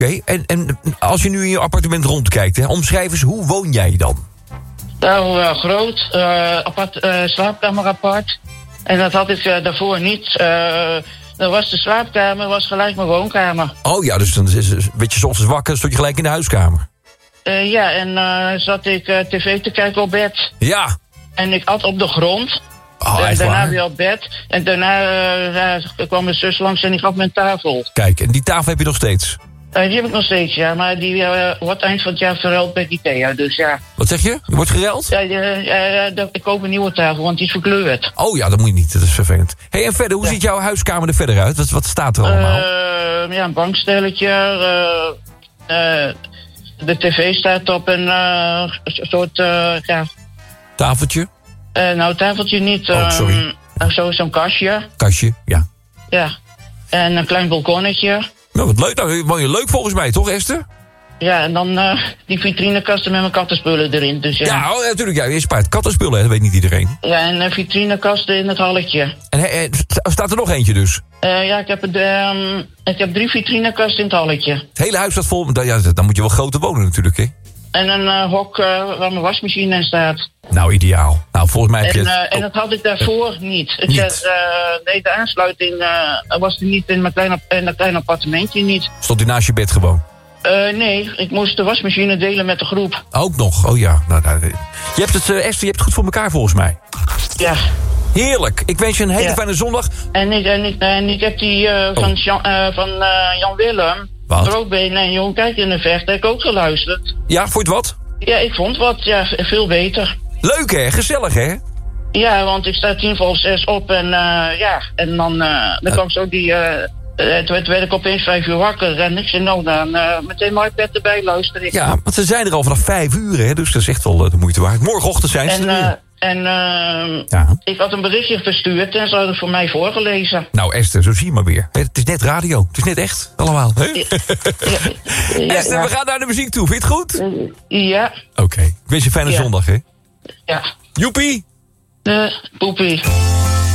Oké, en als je nu in je appartement rondkijkt, hè, omschrijf eens, hoe woon jij dan? Nou, groot, slaapkamer apart. En dat had ik daarvoor niet. Dan was de slaapkamer was gelijk mijn woonkamer. Oh ja, dus dan werd je 's ochtends wakker, stond je gelijk in de huiskamer. Ja, en zat ik tv te kijken op bed. Ja. En ik at op de grond. Oh, en daarna waar? weer op bed. En daarna kwam mijn zus langs en die gaf me een tafel. Kijk, en die tafel heb je nog steeds? Die heb ik nog steeds, ja. Maar die wordt eind van het jaar verruild bij Ikea, dus ja. Wat zeg je? Je wordt gereld? Ja, ik koop een nieuwe tafel, want die is verkleurd. Oh ja, dat moet je niet, dat is vervelend. Hey, en verder, hoe ziet jouw huiskamer er verder uit? Wat staat er allemaal? Ja, een bankstelletje. De tv staat op een soort, ja... Tafeltje? Nou, tafeltje niet. Sorry. Zo'n kastje. Kastje, ja. Ja. En een klein balkonnetje. Nou, wat leuk. Nou, woon je leuk volgens mij, toch Esther? Ja, en dan die vitrinekasten met mijn kattenspullen erin. Dus ja, Ja, natuurlijk. Ja, je spaart kattenspullen, hè, dat weet niet iedereen. ja, en vitrinekasten in het halletje. En staat er nog eentje dus? Ja, ik heb 3 vitrinekasten in het halletje. Het hele huis staat vol. Ja, dan moet je wel groter wonen natuurlijk, hè? En een hok waar mijn wasmachine in staat. Nou, ideaal. Nou, volgens mij heb je het... En dat had ik daarvoor niet. Niet? Nee, de aansluiting was er niet in dat kleine appartementje niet. Stond hij naast je bed gewoon? Nee, ik moest de wasmachine delen met de groep. Ook nog? Oh ja. Nou, je hebt het, Esther, je hebt het goed voor elkaar volgens mij. Ja. Heerlijk. Ik wens je een hele fijne zondag. En ik heb die van Jan Willem... Wat? Roodbeen en Jong Kijk in de Vecht, heb ik ook geluisterd. Ja, vond je het wat? Ja, ik vond wat, ja, veel beter. Leuk hè? Gezellig hè? Ja, want ik sta 5:45 op en ja, en dan kwam zo die... toen werd ik opeens 5 uur wakker en ik zei nou dan meteen mijn iPad erbij luisteren. Ja, want ze zijn er al vanaf 5 uur hè, dus dat is echt wel de moeite waard. Morgenochtend zijn ze er weer. Ik had een berichtje verstuurd en ze hadden het voor mij voorgelezen. Nou Esther, zo zie je maar weer. Het is net radio, het is net echt allemaal. Hè? Esther, we gaan naar de muziek toe, vind je het goed? Ja. Oké, ik wens je een fijne zondag hè. Ja. Joepie! Poepie.